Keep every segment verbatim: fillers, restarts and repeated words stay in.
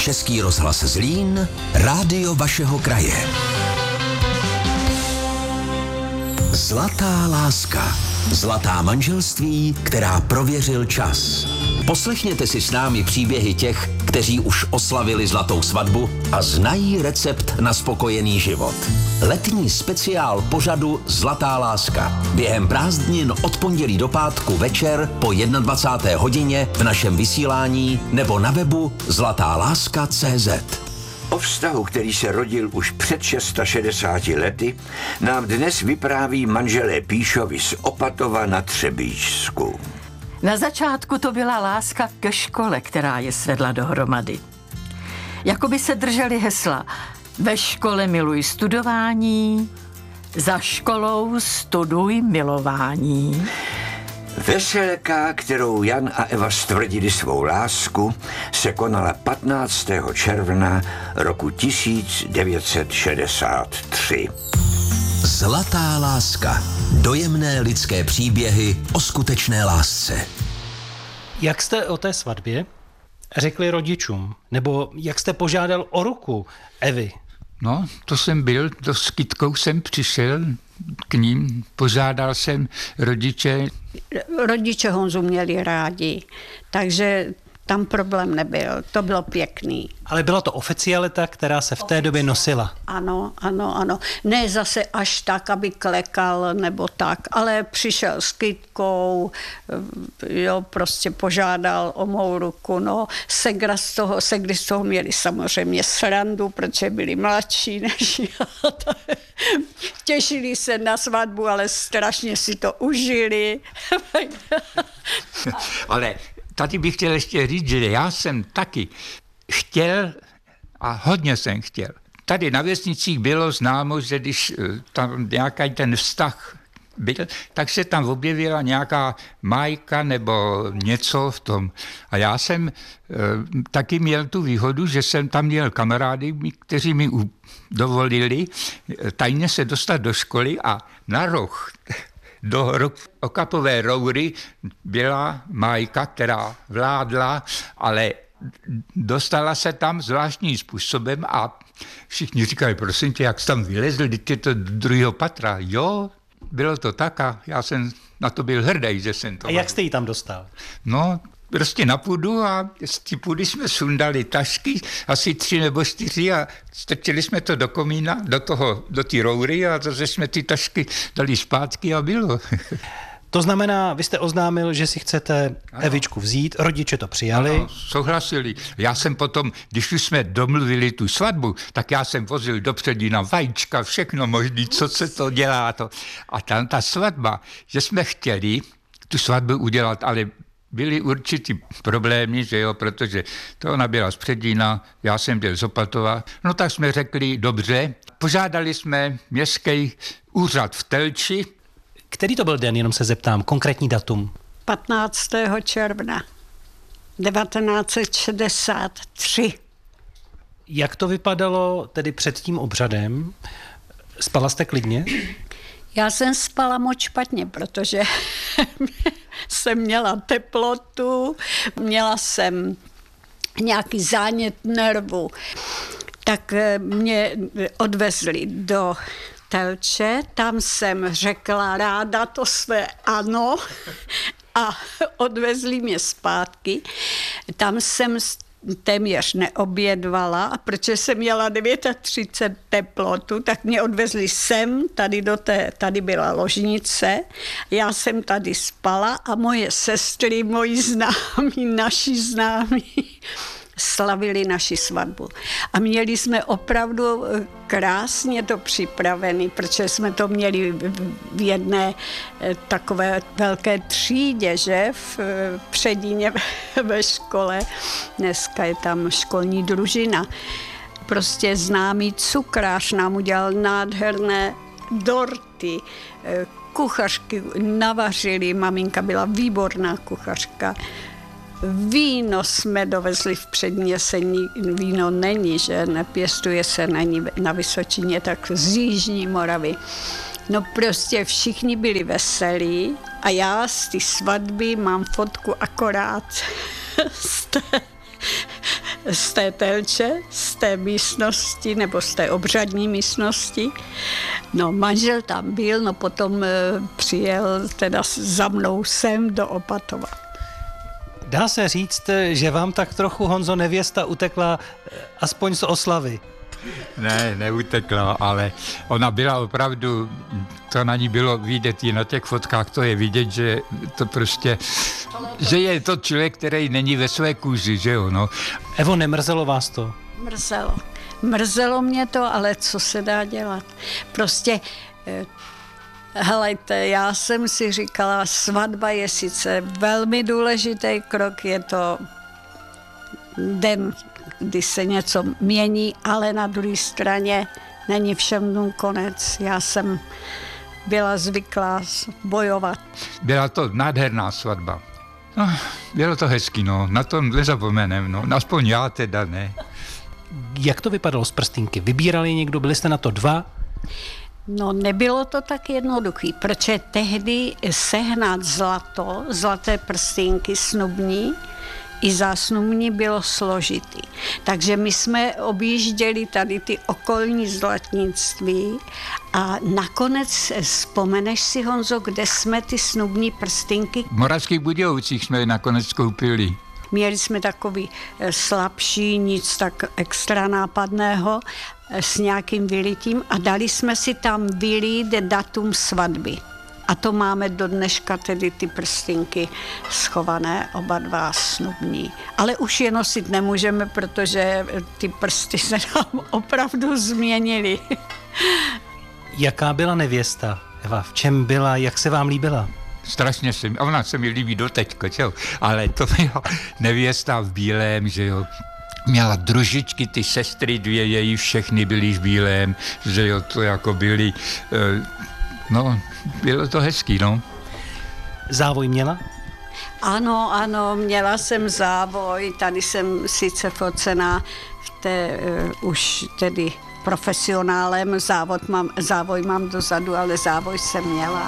Český rozhlas Zlín, rádio vašeho kraje. Zlatá láska. Zlatá manželství, která prověřil čas. Poslechněte si s námi příběhy těch, kteří už oslavili zlatou svatbu a znají recept na spokojený život. Letní speciál pořadu Zlatá láska. Během prázdnin od pondělí do pátku večer po dvacáté jedné hodině v našem vysílání nebo na webu zlatá láska tečka cé zet. O vztahu, který se rodil už před šedesáti šesti lety, nám dnes vypráví manželé Píšovi z Opatova na Třebíčsku. Na začátku to byla láska ke škole, která je svedla dohromady. Jakoby se drželi hesla: ve škole miluj studování, za školou studuj milování. Veselka, kterou Jan a Eva stvrdili svou lásku, se konala patnáctého června roku tisíc devět set šedesát tři. Zlatá láska. Dojemné lidské příběhy o skutečné lásce. Jak jste o té svatbě řekli rodičům? Nebo jak jste požádal o ruku Evy? No, to jsem byl, to s kytkou jsem přišel k ním, požádal jsem rodiče. Rodiče Honzu měli rádi, takže tam problém nebyl, to bylo pěkný. Ale byla to oficialita, která se v té době nosila. Ano, ano, ano. Ne zase až tak, aby klekal nebo tak, ale přišel s kytkou, jo, prostě požádal o mou ruku, no. Segra z toho, segry z toho měli samozřejmě srandu, protože byli mladší než já. Těšili se na svatbu, ale strašně si to užili. Ale tady bych chtěl ještě říct, že já jsem taky chtěl a hodně jsem chtěl. Tady na vesnicích bylo známo, že když tam nějaký ten vztah byl, tak se tam objevila nějaká májka nebo něco v tom. A já jsem e, taky měl tu výhodu, že jsem tam měl kamarády, kteří mi u, dovolili tajně se dostat do školy a na roh do Okapové roury byla májka, která vládla, ale dostala se tam zvláštním způsobem a všichni říkali, prosím tě, jak jsi tam vylezl, teď je to do druhého patra. Jo, bylo to tak a já jsem na to byl hrdý, že jsem to... A jak jste ji tam dostal? No, prostě na půdu a z té půdy jsme sundali tašky, asi tři nebo čtyři a strčili jsme to do komína, do toho, do té roury a zase jsme ty tašky dali zpátky a bylo. To znamená, vy jste oznámil, že si chcete ano. Evičku vzít, rodiče to přijali. Ano, souhlasili. Já jsem potom, když už jsme domluvili tu svatbu, tak já jsem vozil do Předina vajíčka, všechno možné, co se to dělá. To. A tam ta svatba, že jsme chtěli tu svatbu udělat, ale byly určitý problémy, že jo, protože to ona byla z Předina, já jsem byl z Opatova. No tak jsme řekli, dobře, požádali jsme městský úřad v Telči. Který to byl den, jenom se zeptám, konkrétní datum? patnáctého června devatenáct set šedesát tři. Jak to vypadalo tedy před tím obřadem? Spala jste klidně? Já jsem spala moc špatně, protože jsem měla teplotu, měla jsem nějaký zánět nervu, tak mě odvezli do Telče, tam jsem řekla ráda to své ano a odvezli mě zpátky. Tam jsem téměř neobědvala a protože jsem měla třicet devět teplotu, tak mě odvezli sem, tady, do té, tady byla ložnice, já jsem tady spala a moje sestry, moji známí, naši známí, slavili naši svatbu. A měli jsme opravdu krásně to připravený, protože jsme to měli v jedné takové velké třídě, že, v Předíně ve škole. Dneska je tam školní družina. Prostě známý cukrář nám udělal nádherné dorty, kuchařky navařili, maminka byla výborná kuchařka. Víno jsme dovezli v Předměsení, víno není, že nepěstuje se není na Vysočině, tak z Jižní Moravy. No prostě všichni byli veselí a já z té svatby mám fotku akorát z té z té telče, z té místnosti nebo z té obřadní místnosti. No, manžel tam byl, no potom přijel teda za mnou sem do Opatova. Dá se říct, že vám tak trochu, Honzo, nevěsta utekla aspoň z oslavy. Ne, neutekla, ale ona byla opravdu, to na ní bylo vidět i na těch fotkách, to je vidět, že to prostě, že je to člověk, který není ve své kůži, že jo, no. Evo, nemrzelo vás to? Mrzelo. Mrzelo mě to, ale co se dá dělat? Prostě, helejte, já jsem si říkala, svatba je sice velmi důležitý krok, je to den, kdy se něco mění, ale na druhé straně není všem dnům konec. Já jsem byla zvyklá bojovat. Byla to nádherná svatba. No, bylo to hezky, no, na to nezapomenem, no, aspoň já teda ne. Jak to vypadalo z prstínky? Vybírali někdo, byli jste na to dva? No, nebylo to tak jednoduchý, protože tehdy sehnat zlato, zlaté prstínky snubní, i zásnubní bylo složitý. Takže my jsme objížděli tady ty okolní zlatnictví a nakonec vzpomeneš si, Honzo, kde jsme ty snubní prstínky? V Moravských Budějovicích jsme je nakonec koupili. Měli jsme takový slabší, nic tak extra nápadného s nějakým vylitím a dali jsme si tam vylít datum svatby. A to máme do dneška tedy ty prstinky schované, oba dva snubní. Ale už je nosit nemůžeme, protože ty prsty se nám opravdu změnily. Jaká byla nevěsta, Eva? V čem byla, jak se vám líbila? Strašně se mi, ona se mi líbí doteďko, čo? Ale to byla nevěsta v bílém, že jo. Měla družičky, ty sestry dvě její, všechny byly v bílém, že jo, to jako byly, eh, no, bylo to hezký, no. Závoj měla? Ano, ano, měla jsem závoj, tady jsem sice focená v té uh, už tedy profesionálem, závod mám, závoj mám dozadu, ale závoj jsem měla.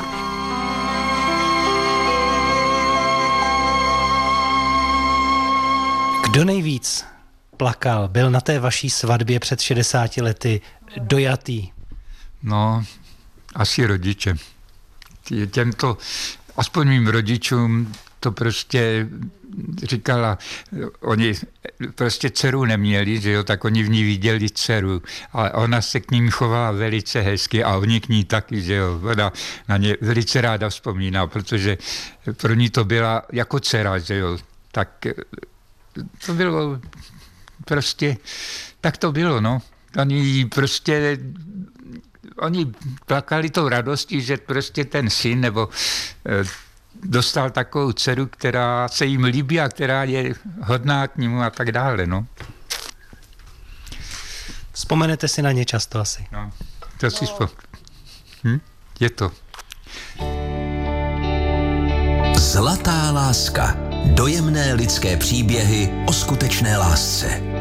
Kdo nejvíc plakal, byl na té vaší svatbě před šedesáti lety dojatý? No, asi rodiče. Těmto, aspoň mým rodičům, to prostě říkala, oni prostě dceru neměli, že jo, tak oni v ní viděli dceru a ona se k ním chovala velice hezky a oni k ní taky, že jo, ona na ně velice ráda vzpomíná, protože pro ní to byla jako dcera, že jo, tak to bylo prostě, tak to bylo, no. Oni prostě, oni plakali tou radostí, že prostě ten syn nebo dostal takovou dceru, která se jim líbí a která je hodná k němu a tak dále, no. Vzpomenete si na ně často asi? No, to si vzpomínám. Hm? Je to. Zlatá láska. Dojemné lidské příběhy o skutečné lásce.